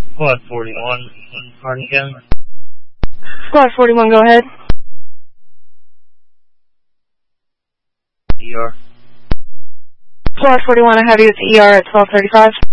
Squad 41 in Hardin County. Squad 41, go ahead. ER. Squad 41, I have you at the ER at 1235.